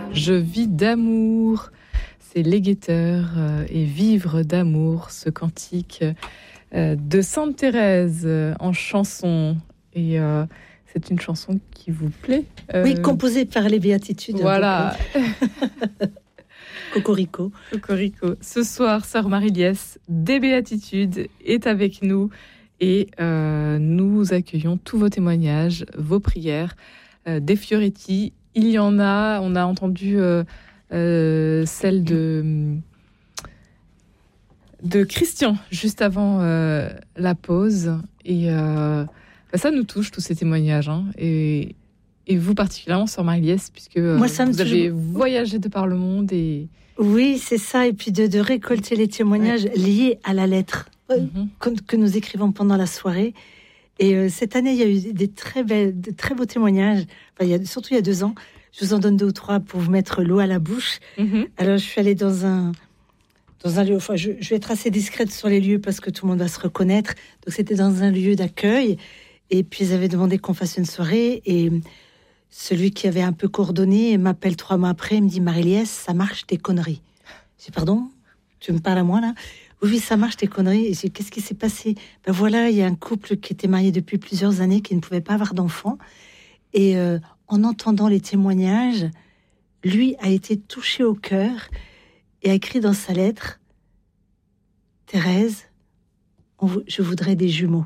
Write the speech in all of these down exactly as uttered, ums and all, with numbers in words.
Je vis d'amour. C'est Les Guetteurs euh, et Vivre d'amour, ce cantique euh, de Sainte Thérèse euh, en chanson. Et euh, c'est une chanson qui vous plaît euh... Oui, composée par les Béatitudes. Voilà. Cocorico. Cocorico. Ce soir, Sœur Marie-Liesse des Béatitudes est avec nous et euh, nous accueillons tous vos témoignages, vos prières, euh, des Fioretti. Il y en a, on a entendu euh, euh, celle de, de Christian juste avant euh, la pause. Et euh, bah ça nous touche, tous ces témoignages. Hein, et, et vous particulièrement, Sœur Marie-Liesse, puisque euh, Moi, ça vous avez touche... voyagé de par le monde. Et... Oui, c'est ça. Et puis de, de récolter les témoignages ouais. liés à la lettre mm-hmm. que, que nous écrivons pendant la soirée. Et euh, cette année, il y a eu des très belles, de très beaux témoignages. Enfin, il y a, surtout il y a deux ans. Je vous en donne deux ou trois pour vous mettre l'eau à la bouche. Mm-hmm. Alors, je suis allée dans un, dans un lieu... Enfin, je, je vais être assez discrète sur les lieux parce que tout le monde va se reconnaître. Donc, c'était dans un lieu d'accueil. Et puis, ils avaient demandé qu'on fasse une soirée. Et celui qui avait un peu coordonné m'appelle trois mois après. Il me dit, Marie-Liesse, ça marche tes conneries. Je dis, pardon, tu me parles à moi, là? Oui, oui, ça marche tes conneries. Et je dis, qu'est-ce qui s'est passé? Ben voilà, il y a un couple qui était marié depuis plusieurs années, qui ne pouvait pas avoir d'enfant. Et euh, en entendant les témoignages, lui a été touché au cœur et a écrit dans sa lettre, Thérèse, on, je voudrais des jumeaux.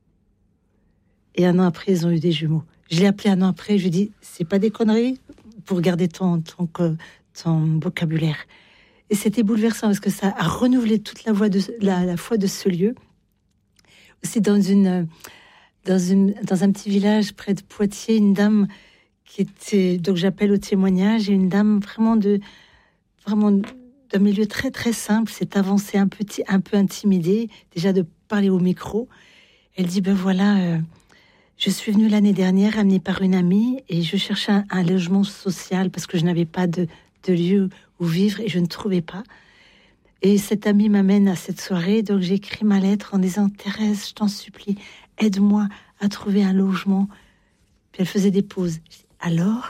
Et un an après, ils ont eu des jumeaux. Je l'ai appelé un an après, je lui ai dit, c'est pas des conneries pour garder ton, ton, ton vocabulaire. Et c'était bouleversant parce que ça a renouvelé toute la, voix de, la, la foi de ce lieu. Aussi dans, une, dans, une, dans un petit village près de Poitiers, une dame qui était... Donc j'appelle au témoignage, et une dame vraiment, de, vraiment d'un milieu très très simple s'est avancée un, petit, un peu intimidée, déjà de parler au micro. Elle dit, ben voilà, euh, je suis venue l'année dernière amenée par une amie et je cherchais un, un logement social parce que je n'avais pas de, de lieu où vivre et je ne trouvais pas. Et cette amie m'amène à cette soirée, donc j'ai écrit ma lettre en disant, Thérèse, je t'en supplie, aide-moi à trouver un logement. Puis elle faisait des pauses. Alors,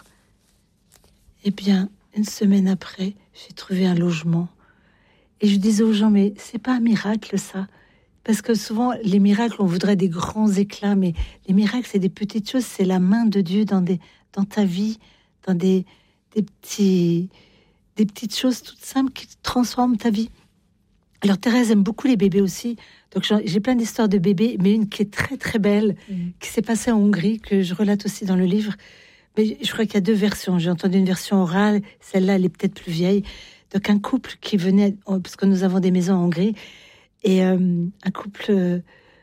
eh bien, une semaine après, j'ai trouvé un logement. Et je disais aux gens, mais c'est pas un miracle ça? Parce que souvent, les miracles, on voudrait des grands éclats, mais les miracles, c'est des petites choses, c'est la main de Dieu dans, des, dans ta vie, dans des, des petits... des petites choses toutes simples qui transforment ta vie. Alors Thérèse aime beaucoup les bébés aussi, donc j'ai plein d'histoires de bébés, mais une qui est très très belle, mmh. qui s'est passée en Hongrie, que je relate aussi dans le livre. Mais je crois qu'il y a deux versions. J'ai entendu une version orale, celle-là elle est peut-être plus vieille. Donc un couple qui venait, parce que nous avons des maisons en Hongrie, et euh, un couple euh,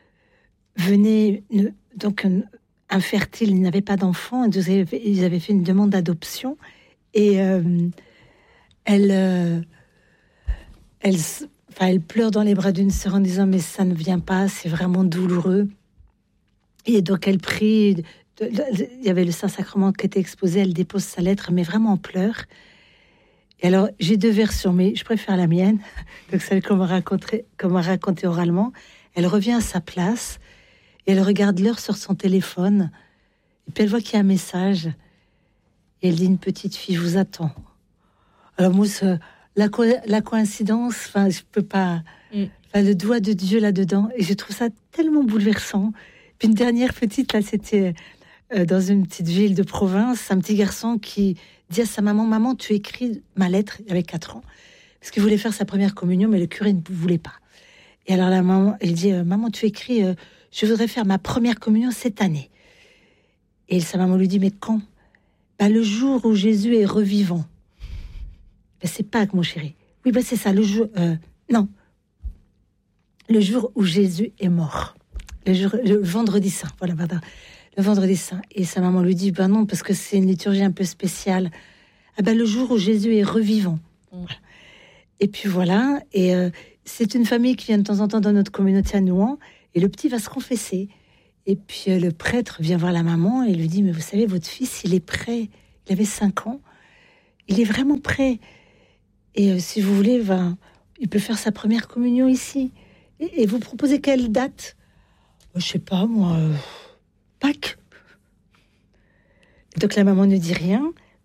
venait, donc infertile, il n'avait pas d'enfant, ils avaient, ils avaient fait une demande d'adoption, et euh, Elle, euh, elle, enfin, elle pleure dans les bras d'une sœur en disant mais ça ne vient pas, c'est vraiment douloureux. Et donc elle prie, de, de, de, il y avait le Saint-Sacrement qui était exposé, elle dépose sa lettre, mais vraiment en pleurs. Et alors j'ai deux versions, mais je préfère la mienne, donc celle qu'on m'a racontée, qu'on m'a racontée oralement. Elle revient à sa place et elle regarde l'heure sur son téléphone, et puis elle voit qu'il y a un message, et elle dit, une petite fille vous attend. Alors moi, la, co- la coïncidence, enfin, je peux pas, mm. enfin, le doigt de Dieu là-dedans, et je trouve ça tellement bouleversant. Puis une dernière petite, là, c'était euh, dans une petite ville de province, un petit garçon qui dit à sa maman, maman, tu écris ma lettre, il avait quatre ans, parce qu'il voulait faire sa première communion, mais le curé ne voulait pas. Et alors la maman, elle dit, euh, maman, tu écris, euh, je voudrais faire ma première communion cette année. Et sa maman lui dit, mais quand? Bah, le jour où Jésus est revivant. Ben, c'est Pâques, mon chéri. Oui, ben c'est ça, le jour... Euh, non. Le jour où Jésus est mort. Le, jour, le vendredi saint. Voilà, pardon. Le vendredi saint. Et sa maman lui dit, ben non, parce que c'est une liturgie un peu spéciale. Ah ben, le jour où Jésus est revivant. Voilà. Et puis voilà. Et euh, c'est une famille qui vient de temps en temps dans notre communauté à Nouan. Et le petit va se confesser. Et puis euh, le prêtre vient voir la maman et lui dit, mais vous savez, votre fils, il est prêt. Il avait cinq ans. Il est vraiment prêt. Et euh, si vous voulez, ben, il peut faire sa première communion ici. Et, et vous proposez quelle date? Je sais pas, moi, euh, Pâques. Donc la maman ne dit rien. Le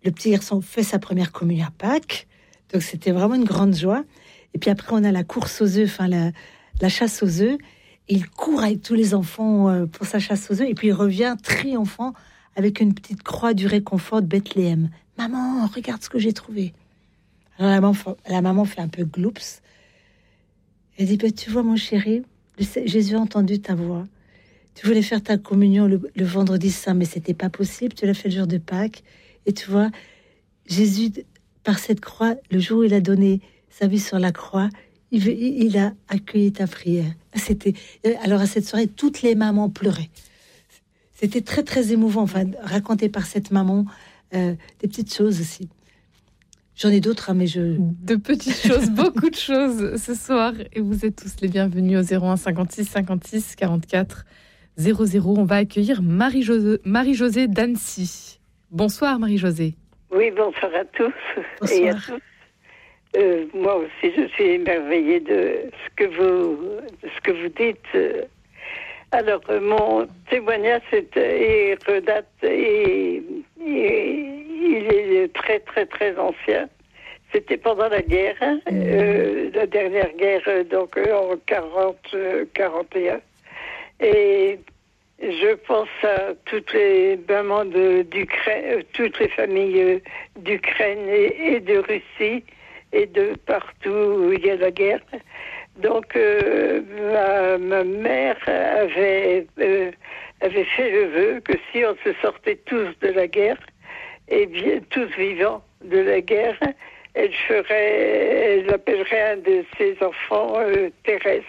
le petit garçon fait sa première communion à Pâques. Donc, c'était vraiment une grande joie. Et puis après, on a la course aux œufs, enfin, la, la chasse aux œufs. Il court avec tous les enfants euh, pour sa chasse aux œufs. Et puis, il revient triomphant avec une petite croix du réconfort de Bethléem. « Maman, regarde ce que j'ai trouvé. » Alors, la maman, la maman fait un peu gloups. Elle dit, bah, tu vois, mon chéri, Jésus a entendu ta voix. Tu voulais faire ta communion le, le vendredi saint, mais c'était pas possible. Tu l'as fait le jour de Pâques. Et tu vois, Jésus, par cette croix, le jour où il a donné sa vie sur la croix, il, il a accueilli ta prière. C'était, alors à cette soirée, toutes les mamans pleuraient. C'était très, très émouvant, enfin, raconté par cette maman, euh, des petites choses aussi. J'en ai d'autres, hein, mais je... De petites choses, beaucoup de choses ce soir. Et vous êtes tous les bienvenus au zéro un cinquante-six cinquante-six quarante-quatre zéro zéro. On va accueillir Marie-Josée, Marie-Josée d'Annecy. Bonsoir Marie-Josée. Oui, bonsoir à tous. Bonsoir. Et à tous. Euh, moi aussi, je suis émerveillée de ce que vous, de ce que vous dites. Alors, mon témoignage est, est redate et, et il est très, très, très ancien. C'était pendant la guerre, euh, la dernière guerre, donc en quarante quarante et un. Et je pense à toutes les mamans de, d'Ukraine, toutes les familles d'Ukraine et, et de Russie et de partout où il y a la guerre. Donc, euh, ma, ma mère avait, euh, avait fait le vœu que si on se sortait tous de la guerre, et bien tous vivants de la guerre, elle ferait, elle appellerait un de ses enfants euh, Thérèse.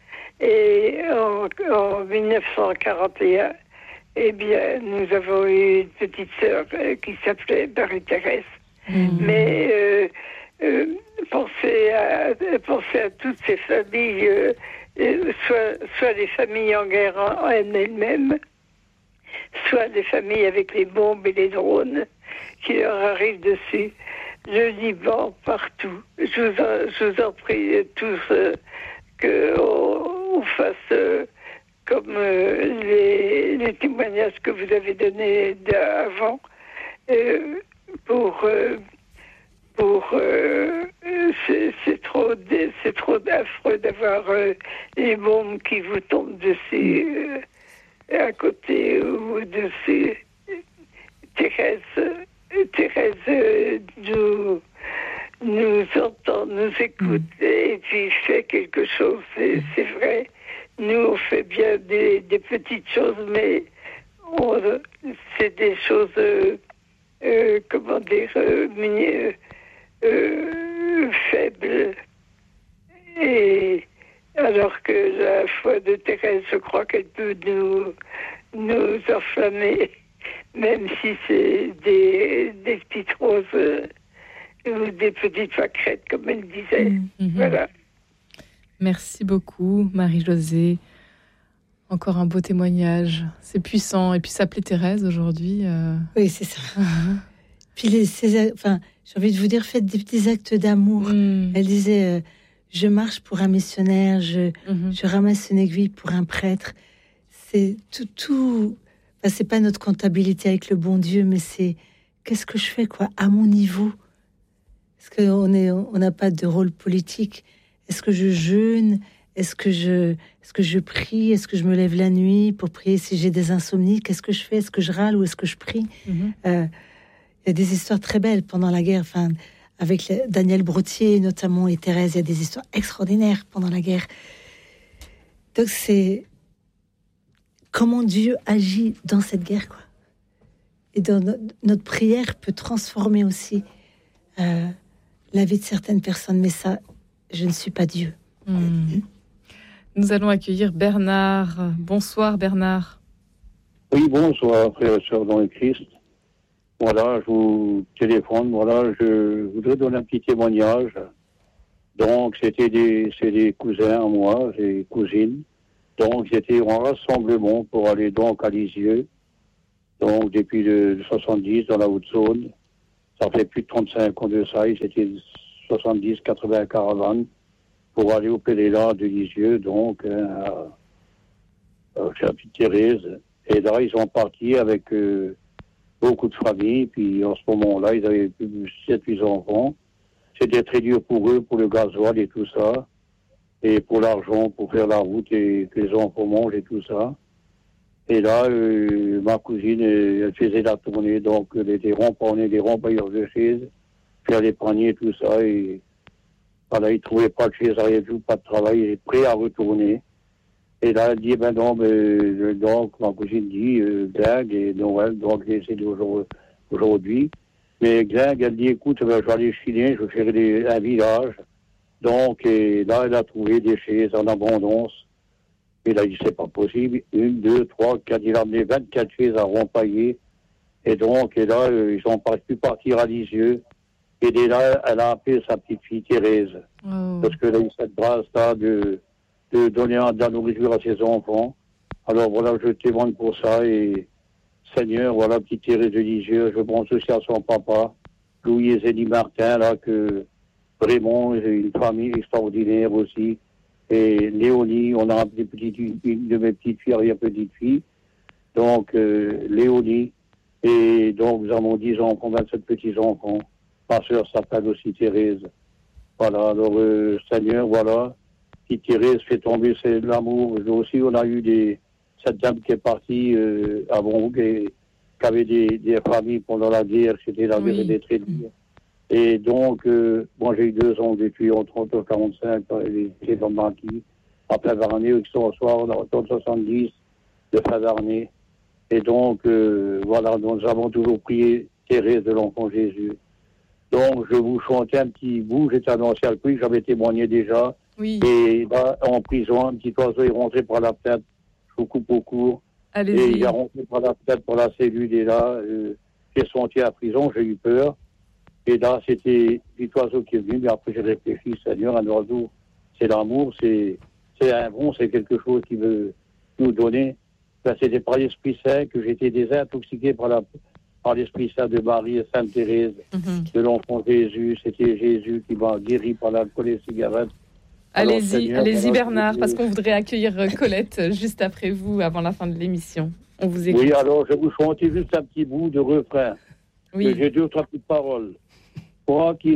Et en, en dix-neuf cent quarante et un, eh bien, nous avons eu une petite sœur euh, qui s'appelait Marie-Thérèse. Mmh. Mais euh, euh, pensez à, pensez à toutes ces familles, euh, soit, soit les familles en guerre en, en elles-mêmes, soit les familles avec les bombes et les drones qui leur arrivent dessus. Le Liban, partout. Je vous en, je vous en prie tous euh, qu'on fasse euh, comme euh, les, les témoignages que vous avez donnés avant euh, pour... Euh, Pour, euh, c'est, c'est trop, c'est trop affreux d'avoir euh, les bombes qui vous tombent dessus, euh, à côté ou dessus. Thérèse, Thérèse euh, nous, nous entend, nous écoute et puis fait quelque chose. C'est, c'est vrai. Nous, on fait bien des, des petites choses, mais on, c'est des choses, euh, euh, comment dire, euh, euh, Euh, faible. Et alors que la foi de Thérèse, je crois qu'elle peut nous, nous enflammer, même si c'est des, des petites roses euh, ou des petites pâquerettes, comme elle disait. Mm-hmm. Voilà. Merci beaucoup, Marie-Josée. Encore un beau témoignage. C'est puissant. Et puis s'appeler Thérèse aujourd'hui. Euh... Oui, c'est ça. Puis les, ces, enfin, j'ai envie de vous dire, faites des petits actes d'amour. Mmh. Elle disait, euh, je marche pour un missionnaire, je, mmh. je ramasse une aiguille pour un prêtre. C'est tout, tout. Enfin, c'est pas notre comptabilité avec le bon Dieu, mais c'est qu'est-ce que je fais, quoi, à mon niveau. Est-ce qu'on est, on n'a pas de rôle politique? Est-ce que je jeûne? Est-ce que je, est-ce que je prie? Est-ce que je me lève la nuit pour prier si j'ai des insomnies? Qu'est-ce que je fais? Est-ce que je râle ou est-ce que je prie? mmh. euh, Il y a des histoires très belles pendant la guerre, enfin, avec les, Daniel Brottier notamment et Thérèse, il y a des histoires extraordinaires pendant la guerre. Donc c'est comment Dieu agit dans cette guerre, quoi. Et dans no- notre prière peut transformer aussi euh, la vie de certaines personnes, mais ça, je ne suis pas Dieu. Mmh. Nous allons accueillir Bernard. Bonsoir Bernard. Oui, bonsoir frères et sœurs dans le Christ. Voilà, je vous téléphone, voilà, je voudrais donner un petit témoignage. Donc, c'était des, c'est des cousins à moi, des cousines. Donc, j'étais en rassemblement pour aller donc à Lisieux. Donc, depuis le soixante-dix, dans la Haute-Saône. Ça fait plus de trente-cinq ans de ça, ils étaient soixante-dix, quatre-vingts caravanes pour aller au pèlerinage de Lisieux, donc, euh, chez la petite Thérèse. Et là, ils sont partis avec... Euh, beaucoup de familles. Puis en ce moment-là, ils avaient plus de sept huit enfants. C'était très dur pour eux, pour le gasoil et tout ça. Et pour l'argent, pour faire la route et que les enfants mangent et tout ça. Et là, euh, ma cousine, elle faisait la tournée, donc elle était rempannée, des rempayeurs de chaises, faire les paniers et tout ça. Et voilà, ils ne trouvaient pas de chaise, rien du tout, pas de travail, elle est prêt à retourner. Et là, elle dit, ben non, mais, donc, ma cousine dit, euh, Gling et Noël, donc c'est aujourd'hui. Mais Gling, elle dit, écoute, ben, je vais aller chiner, je vais faire des, un village. Donc, et là, elle a trouvé des chaises en abondance. Et là, il dit, c'est pas possible. Une, deux, trois, quatre, il a amené vingt-quatre chaises à rempailler. Et donc, et là, euh, ils ont pu partir à Lisieux. Et dès là, elle a appelé sa petite fille Thérèse. Oh. Parce qu'elle a eu cette grâce-là de, de donner de la nourriture à ses enfants. Alors voilà, je témoigne pour ça. Et Seigneur, voilà, petite Thérèse de Lisieux, je pense aussi à son papa, Louis et Zélie Martin, là, que vraiment, une famille extraordinaire aussi. Et Léonie, on a appelé petite, une de mes petites filles, arrière petite fille. Donc, euh, Léonie. Et donc, nous avons dix enfants, vingt-sept petits-enfants. Ma sœur s'appelle aussi Thérèse. Voilà, alors, euh, Seigneur, voilà. Petite Thérèse fait tomber c'est l'amour. Nous aussi, on a eu des, cette dame qui est partie euh, à Bonhouk et qui avait des, des familles pendant la guerre. C'était la guerre oui. des traits. Et donc, euh, moi, j'ai eu deux ans depuis en trente à quarante-cinq, elle était dans le maquis, en fin d'année, qui sont au soir, en soixante-dix, de fin d'année. Et donc, euh, voilà, nous avons toujours prié Thérèse de l'Enfant Jésus. Donc, je vous chantais un petit bout, j'étais un ancien alcoolique, j'avais témoigné déjà. Oui. Et là, en prison, un petit oiseau est rentré par la fenêtre, je vous coupe au cours. Allez-y. Et il est rentré par la fenêtre, par la cellule, et là, euh, j'ai senti à prison, j'ai eu peur. Et là, c'était petit oiseau qui est venu, mais après j'ai réfléchi, Seigneur, un oiseau, c'est l'amour, c'est, c'est un bon, c'est quelque chose qui veut nous donner. Ben, c'était par l'Esprit Saint que j'étais désintoxiqué par, la, par l'Esprit Saint de Marie et Sainte Thérèse, mm-hmm. de l'Enfant Jésus. C'était Jésus qui m'a guéri par l'alcool et les cigarettes. Alors, allez-y, Seigneur, allez-y Bernard, parce qu'on voudrait accueillir Colette juste après vous, avant la fin de l'émission. On vous écoute. Oui, alors je vais vous chanter juste un petit bout de refrain. Oui. J'ai deux ou trois petites paroles. Quoi qu'il